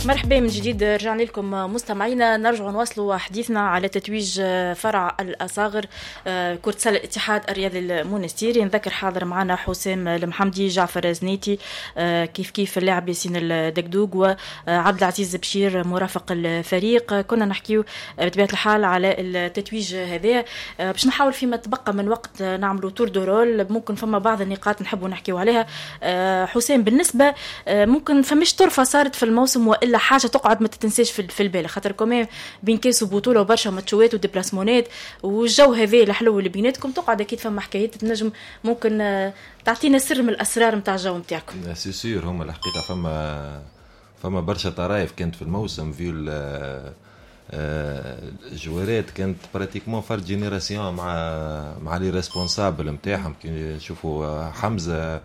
مرحبا من جديد، رجعنا لكم مستمعينا. نرجع نواصلوا حديثنا على تتويج فرع الأصاغر كرة سلة الاتحاد الرياضي المونستيري. نذكر حاضر معنا حسام المحمدي، جعفر زنيتي، كيف اللاعب ياسين الدقدوق، وعبد العزيز بشير مرافق الفريق. كنا نحكيو بطبيعة الحال على التتويج هذا. باش نحاول فيما تبقى من وقت نعملوا تور دورول، ممكن فما بعض النقاط نحبوا نحكيو عليها. حسام، بالنسبة ممكن فمش طرفة صارت في الموسم وإلا حاجة تقعد ما تتنساش في البال، خاطر كمان بين كاس وبطولة وبرشا ماتشات وديبلاسمونات والجو هذا الحلو اللي بيناتكم، تقعد أكيد فما حكايات تنجم ممكن تعطينا سر من الأسرار متاع الجو متاعكم. سي سور، هما الحقيقة فما برشا طرايف كانت في الموسم في الجوارات، كانت براتيكمون فرد جينيراسيون مع لي ريسبونسابل نتاعهم. كي نشوفوا حمزة،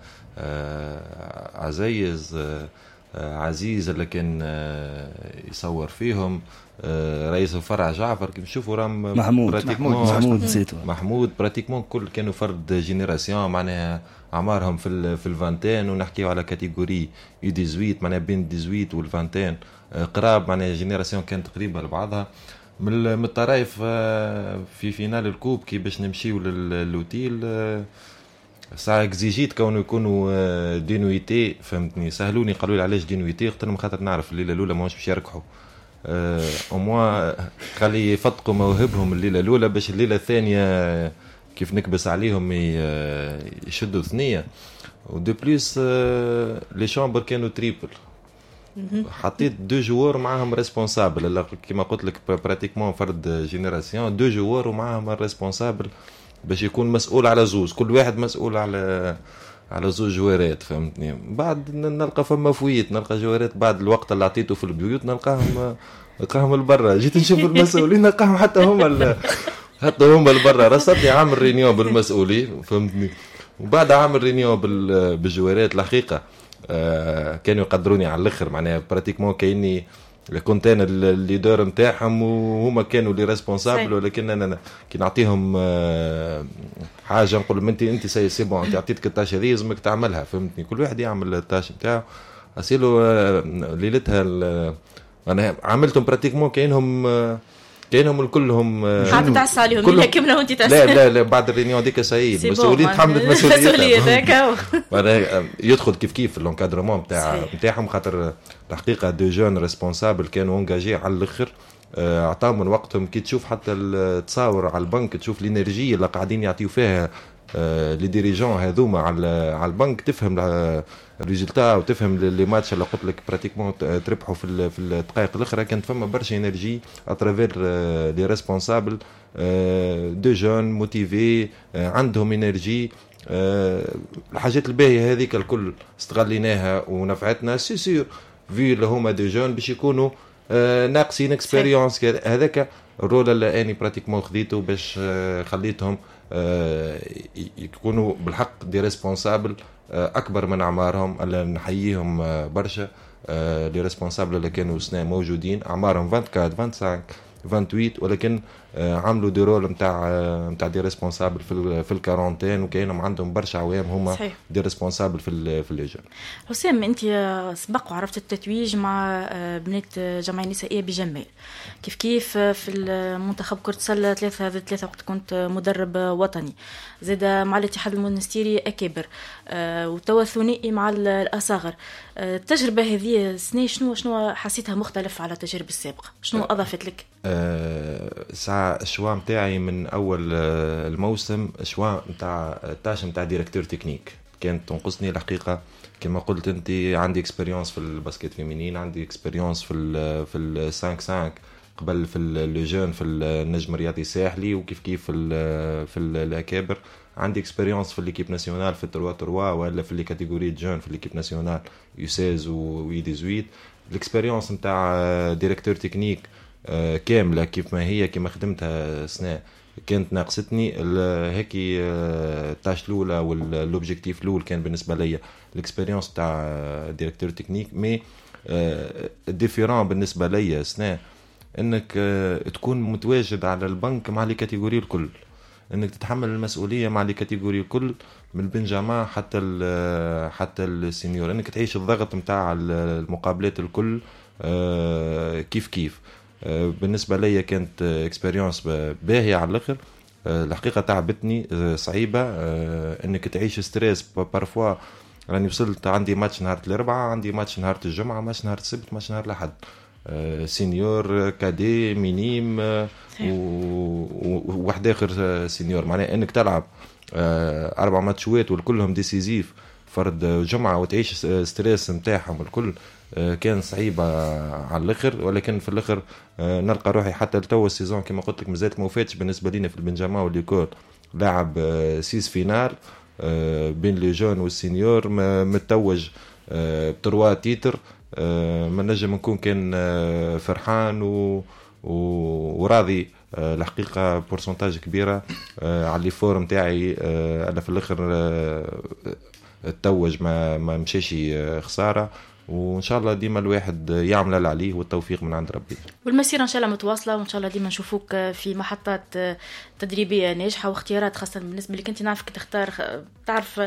عزيز اللي كان يصور فيهم، رئيس الفرع جعفر، كي نشوفوا راهم محمود براتيكمون كل كانوا فرد جينيراسيون، معناها اعمارهم في الفانتين، ونحكيو على كاتيجوري يو 18 معناها بين 18 والفانتين قراب، معناها جينيراسيون كانت قريبه لبعضها. من الطرايف في فينال الكوب كي باش نمشيو للوتيل، ساعة اكزيجيت كونه يكونوا دينويتي، فهمتني، سهلوني قالوا لي علاش دينويتي، قلت لهم خاطر نعرف الليله الاولى ماهوش باش يركحوا، او موا خلي يفتقوا مواهبهم الليله الاولى باش الليله الثانيه كيف نكبس عليهم يشدوا ثنيه. ودو بليس لي شامبر كانوا تريبل، حطيت دو جوار معاهم ريسبونسابل، كما قلت لك براتيكمون فرد جينيراسيون، دو جوار ومعاهم الريسبونسابل باش يكون مسؤول على زوز، كل واحد مسؤول على زوج جوارات، فهمتني. بعد نلقى فما فويت، نلقى جوارات بعد الوقت اللي عطيته في البيوت نلقاهم لبرا، جيت نشوف المسؤولين نلقاهم حتى هما لبرا. رصدني عامل رينيون بالمسؤولين، فهمتني، وبعد عامل رينيون بالجوارات الحقيقه كانوا يقدروني على الاخر، معناها براتيكمون كايني كنت انا الليدر نتاعهم وهما كانوا لي ريسبونسابل، ولكن انا كي نعطيهم حاجه نقول لهم انت سي بون، انت عطيتك التاش هذه لازمك تعملها، فهمتني، كل واحد يعمل التاش نتاعو. اسيلو ليلتها انا عملتهم براتيكمون كاينهم الكلهم حاب تعس عليهم اللي كملوا وانت تعس. لا بعد الرينيون ديك سعيد مسؤولين تحملت مسؤوليتها يدخل كيف اللونكادرمون نتاعهم، خاطر الحقيقه دو جون ريسبونسابل كانوا انجاجي على الاخر، عطاهم من وقتهم. كي تشوف حتى التصاور على البنك، تشوف الانرجيه اللي قاعدين يعطيو فيها لي ديريجون هذوما على البنك، تفهم الريزلتا وتفهم لي ماتش اللي قلت لك براتيكمون تربحوا في الدقائق الاخرى. كانت فما برشا انرجي اترافير لي ريسبونسابل، دو جون موتيفي، عندهم انرجي. الحاجات الباهيه هذيك الكل استغليناها ونفعتنا. سي سور في اللي هما دو جون باش يكونوا ناقصين اكسبيريونس، هذاك الرول اللي اني براتيكمون خذيته باش خليتهم يكونوا بالحق دي ريسبونسابل اكبر من اعمارهم، اللي نحييهم برشا. لي ريسبونسابل اللي كانوا سنة موجودين اعمارهم 24 25 28، ولكن عملوا دي رول نتاع دي ريسبونسابل في الكارونتين، وكاينهم عندهم برشا عوام هما دي ريسبونسابل في اللجان. حسام، انت سبق وعرفت التتويج مع بنات جمعيه نسائيه بجمال، كيف في المنتخب كرة سلة 3 وقت كنت مدرب وطني، زاد مع الاتحاد المونستيري اكابر، وتوا ثنائي مع الاصاغر. التجربه هذه سنة شنو حسيتها مختلف على التجارب السابقه؟ شنو اضافت لك؟ ساعة الشوا متاعي من أول الموسم، الشوا متاع التاش متاع ديريكتور تكنيك كانت تنقصني الحقيقة. كما قلت أنت، عندي اكسبريونس في الباسكت فيمينين، عندي اكسبريونس في 5-5 قبل في اللجان في النجم الرياضي الساحلي، وكيف في الأكابر عندي اكسبريونس في ليكيب ناسيونال في 3-3 ولا في لي كاتيجوري جون في ليكيب ناسيونال U16 و U18. الاكسبريونس نتاع ديريكتور تكنيك كامله كيف ما هي كما خدمتها سنه كانت ناقصتني هيك التاش الاولى واللوبجيكتيف الاول كان بالنسبه لي الاكسبيريونس تاع ديريكتور تكنيك. مي الديفيرون بالنسبه لي سنه انك تكون متواجد على البنك مع لي كاتيجوري الكل، انك تتحمل المسؤوليه مع لي كاتيجوري الكل من بنجاما حتى السينيور، انك تعيش الضغط نتاع المقابلات الكل كيف كيف. بالنسبه لي كانت اكسبيريونس باهيه على الاخر. الحقيقه تعبتني صعيبه انك تعيش ستريس بارفوا. راني وصلت عندي ماتش نهار الاربعاء، عندي ماتش نهار الجمعه، ماتش نهار السبت، ماتش نهار الاحد، سينيور كادي مينيم وواحد اخر سينيور. معناها انك تلعب 4 ماتشات والكلهم ديسيزيف فرد جمعه وتعيش ستريس نتاعهم الكل كان صعيبه على الاخر. ولكن في الاخر نلقى روحي حتى لتو السيزون كما قلت لك مازالت ما فاتش بالنسبه لينا في البنجاما والليكول. لاعب 6 فينال بين لي جون والسينيور، متوج بتروا تيتر. ما نجم نكون كان فرحان وراضي الحقيقه بورسنتاج كبيره على لي فورم تاعي. انا في الاخر التوج ما مشيش خساره، وان شاء الله ديما الواحد يعمل اللي عليه والتوفيق من عند ربي. والمسيره ان شاء الله متواصله، وان شاء الله ديما نشوفوك في محطات تدريبيه ناجحه واختيارات، خاصه بالنسبه لك انت نعرفك تختار، تعرف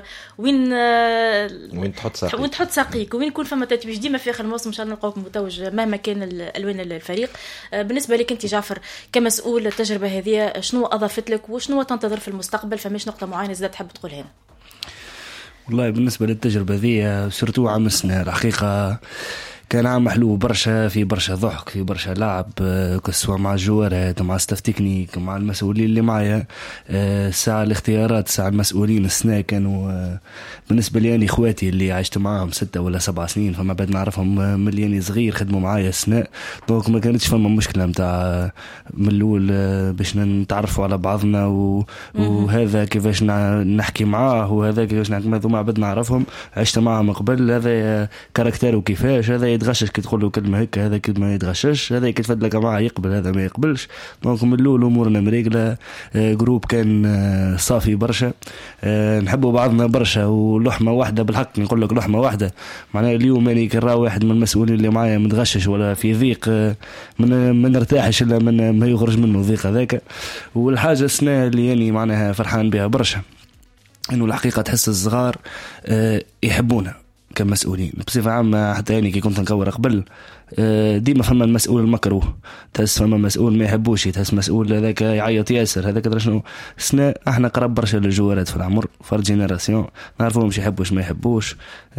وين تحط ساقيك وين يكون فما تتويج ديما في اخر الموسم. ان شاء الله نلقاوك متوج مهما كان الالوان الفريق. بالنسبه لك انت جعفر كمسؤول التجربه هذه شنو اضافت لك وشنو تنتظر في المستقبل؟ فماش نقطه معينه زاد تحب تقولها لنا؟ والله بالنسبة للتجربة ذي سورتو عام السنة الحقيقة كان عام محلو برشا، في برشا ضحك، في برشا لعب، كسوا مع الجوارات مع ستاف تكنيك مع المسؤولين اللي معايا. ساعة الاختيارات ساعة المسؤولين السنة كانوا بالنسبة لي أنا إخواتي اللي عشت معهم 6 ولا 7 سنين، فما بعد نعرفهم ملياني صغير خدموا معايا السنة. دونك ما كانتش فما مشكلة متاع من الأول باش نتعرفوا على بعضنا وهذا كيفاش نحكي معاه وهذا كيفاش نحكي معه. ما بعد نعرفهم عشت معهم قبل، هذا كاركتره كيفاش، هذا يتغشش كي تقول له كلمه هكا، هذا كي ما يتغشش، هذا كي تفدلك معاه يقبل، هذا ما يقبلش. دونك من الاول امورنا مريقله، جروب كان صافي برشا، نحبوا بعضنا برشا ولحمه واحده. بالحق نقول لك لحمه واحده. معناها اليوم اني كرا واحد من المسؤولين اللي معايا متغشش ولا في ضيق ما نرتاحش الا من ما يخرج منه ضيق هذاك. والحاجه السنه اللي يعني معناها فرحان بها برشا انه الحقيقه تحس الصغار يحبونا كمسؤولين بصفة عامة. حتى يعني كي كنت نكور قبل ديما فما المسؤول المكروه، تحس فما مسؤول ما يحبوش، تحس مسؤول هذاك يعيط ياسر، هذاك درا شنو. سنة احنا قرب برشا للجوارات في العمر، فرد جينيراسيون نعرفوهم مش يحبوش ما يحبوش.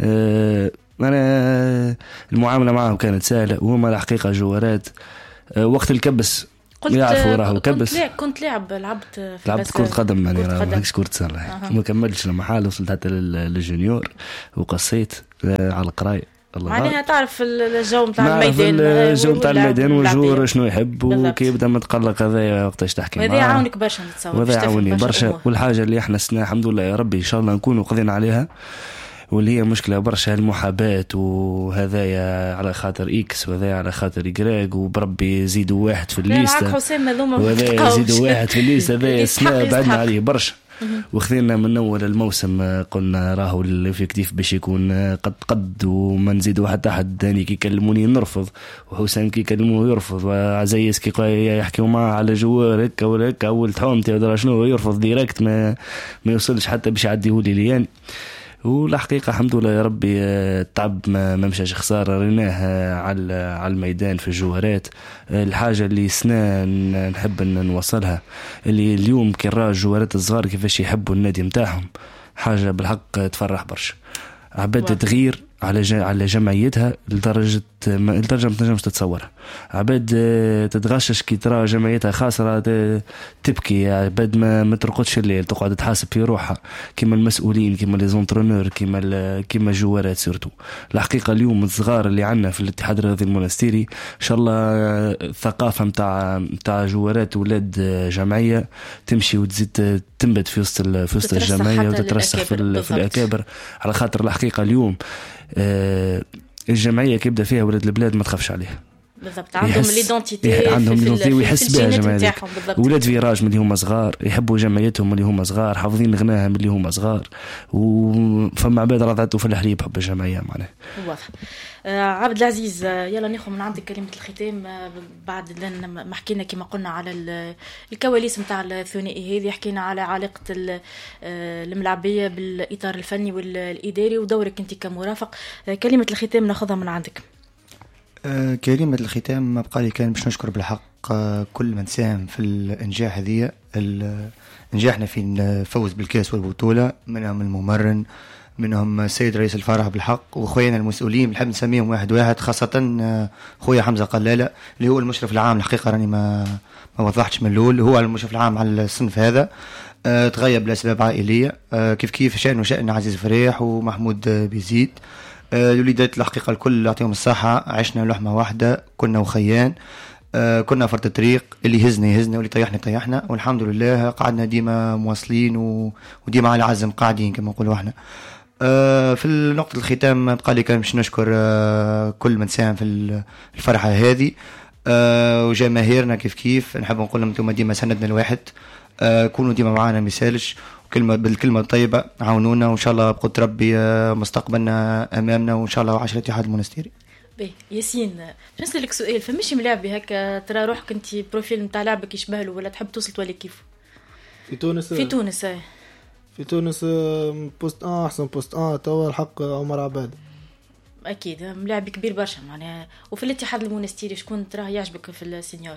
انا المعاملة معهم كانت سهلة وهما الحقيقة جوارات. وقت الكبس يعرفوا راهو كبس. كنت لعبت كرة قدم يعني ما كرة سلة. ما كملتش لما حال وصلت حتى للجونيور وقصيت على القراية. معناها تعرف الجو نتاع الميدان، الجو نتاع الميدان والجور شنو يحب وكي يبدا متقلق هذا وقتاش تحكي معاه. هذا يعاونك برشا نتصور، وهذا يعاوني برشا. والحاجة اللي احنا سنة الحمد لله يا ربي ان شاء الله نكونوا قضينا عليها، واللي هي مشكلة برشا المحاباة وهذايا على خاطر إكس وهذايا على خاطر إجراج وبربي يزيدوا واحد في الليستة وهذايا يزيدوا واحد في الليستة. هذايا السنة بعدنا عليه برشا. وخذينا من أول الموسم قلنا راهو الإفكتيف باش يكون قد وما نزيدوا حتى حد. داني كي يكلموني نرفض، وحسام كي يكلموه يرفض، وعزيز كي يحكيوا معاه على جوار هكا ولا هكا أول تحومتي ودرا شنو يرفض ديريكت، ما يوصلش حتى باش يعديهولي ليان. والحقيقة الحمد لله يا ربي التعب ما مشاش خسارة، ريناه على الميدان في الجوهرات. الحاجة اللي سنة نحب أن نوصلها اللي اليوم كي نرى الجوهرات الصغار كيفاش يحبوا النادي متاعهم، حاجة بالحق تفرح برشا. عباد تغيير على جمعيتها لدرجة ما تنجمش تتصورها. عباد تتغشش كي ترى جمعيتها خاسرة تبكي، عباد ما ترقدش الليل، تقعد تحاسب في روحها كما المسؤولين كما ليزونترونور كما جوارات سورتو. الحقيقة اليوم الصغار اللي عنا في الاتحاد الرياضي المونستيري ان شاء الله الثقافة متاع جوارات ولاد جمعية تمشي وتزيد تنبت في وسط الجمعية وتترسخ في الأكابر. على خاطر الحقيقة اليوم الجمعية كيبدأ فيها ولاد البلاد ما تخافش عليها بالضبط، عندهم ليدونتيتي ويحس بها جماعة. ولاد فيراج من اللي هما صغار يحبوا جمعيتهم من اللي هما صغار، حافظين غناها من اللي هما صغار، وفما عباد رضعتوا في الحليب حب الجمعية معناه. واضح. عبد العزيز يلا ناخذ من عندك كلمة الختام بعد ما حكينا كما قلنا على الكواليس متاع الثنائي هذه، حكينا على علاقة الملاعبية بالإطار الفني والإداري ودورك أنت كمرافق. كلمة الختام ناخذها من عندك. كلمة الختام ما بقى لي كان باش نشكر بالحق كل من ساهم في الإنجاح هذه نجاحنا في الفوز بالكاس والبطولة، منهم الممرن، منهم السيد رئيس الفرح بالحق، وخوينا المسؤولين بنحب نسميهم واحد واحد، خاصة خويا حمزة قلالة اللي هو المشرف العام. الحقيقة راني ما وضحتش من الأول، هو المشرف العام على الصنف هذا. تغيب لأسباب عائلية، كيف شأن وشأن عزيز فريح ومحمود بيزيد. الوليدات الحقيقة الكل يعطيهم الصحة، عشنا لحمة واحدة، كنا وخيان، كنا فرد الطريق، اللي يهزنا واللي طيحنا، والحمد لله قعدنا ديما مواصلين وديما على عزم قاعدين كما نقولوا احنا. في النقطة الختام بقى لي كان باش نشكر كل من ساهم في الفرحة هذه، وجماهيرنا كيف نحب نقول لهم انتم ديما سندنا الواحد، كونوا ديما معانا مثالش، بالكلمة الطيبة عاونونا، وإن شاء الله بقدر ربي مستقبلنا أمامنا، وإن شاء الله 10 الاتحاد المونستيري. ياسين باش نسألك سؤال، فماشي ملاعبي هكا ترى روحك انت بروفيل نتاع لعبك يشبه له ولا تحب توصل تولي كيف؟ في تونس في تونس بوست احسن بوست توا الحق عمر عباد اكيد ملاعب كبير برشا معناها. وفي الاتحاد المونستيري شكون تراه يعجبك في السينيور؟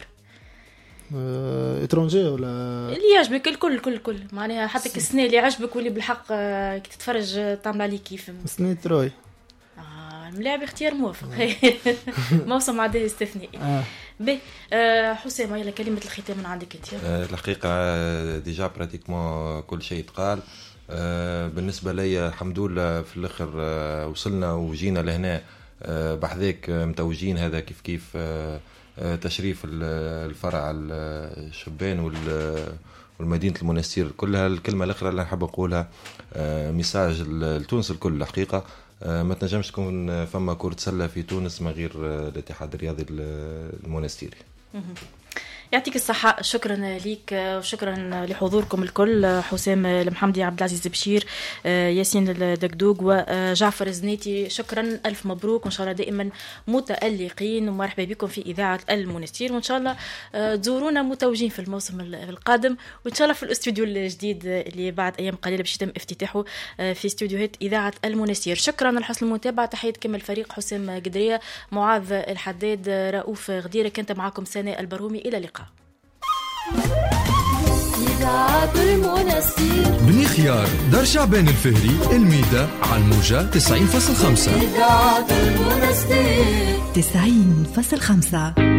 اترونجي ولا اللي يعجبك؟ الكل معناها، حتى السنه اللي يعجبك واللي بالحق كي تتفرج تعمل عليه كيف. سنه تروي الملاعب اختيار موافق. موسم عادي استثنائي. بي حسام يلا كلمة الختام من عندك انت. الحقيقة ديجا براتيكمون كل شيء تقال. بالنسبة لي الحمد لله في الآخر وصلنا وجينا لهنا بحذاك متوجين، هذا كيف تشريف الفرع الشبان والمدينة المنستير كلها. الكلمة الأخرى اللي نحب أقولها ميساج لتونس الكل. الحقيقة ما تنجمش تكون فما كرة سلة في تونس من غير الاتحاد الرياضي المونستيري. يعطيك الصحة، شكرا ليك وشكرا لحضوركم الكل. حسام المحمدي، عبد العزيز بشير، ياسين الدكدوق وجعفر الزنيتي، شكرا ألف مبروك، وإن شاء الله دائما متألقين، ومرحبا بكم في إذاعة المونستير، وإن شاء الله تزورونا متوجين في الموسم القادم، وإن شاء الله في الاستوديو الجديد اللي بعد أيام قليلة باش يتم افتتاحه في استوديوهات إذاعة المونستير. شكرا لحسن المتابعة، تحية كامل الفريق، حسام قدرية، معاذ الحداد، رؤوف غديرة، كنت معكم سناء البرومي، إلى اللقاء. إذاعة المنستير بني خيار، دار شعبان الفهري، الميدة، على الموجة 90.5. إذاعة المنستير 90.5.